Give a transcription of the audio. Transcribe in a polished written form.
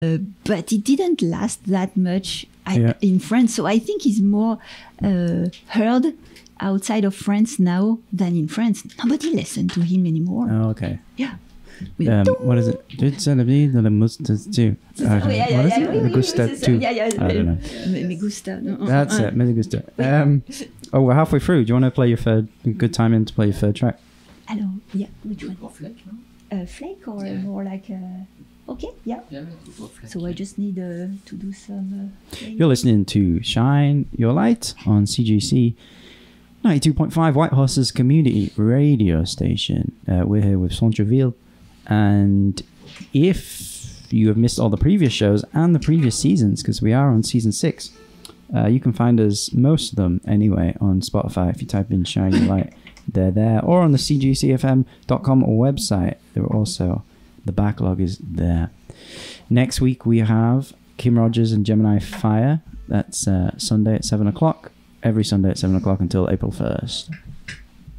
but it didn't last that much in France. So I think he's more heard outside of France now than in France. Nobody listens to him anymore. Oh, okay. Yeah. What is it? Me gusta tu. I don't know. Me gusta. No. That's it. Me gusta. We're halfway through. Do you want to play your third? Good time in to play your third track. Hello. Yeah. Which one? Flake or more like. Okay. Yeah. So I just need to do some. You're listening to Shine Your Light on CGC 92.5 Whitehorse's community radio station. We're here with Centreville. And if you have missed all the previous shows and the previous seasons, because we are on season 6, you can find us, most of them anyway, on Spotify. If you type in Shine Your Light, they're there. Or on the cgcfm.com website. They're also, the backlog is there. Next week we have Kim Rogers and Gemini Fire. That's Sunday at 7 o'clock. Every Sunday at 7 o'clock until April 1st.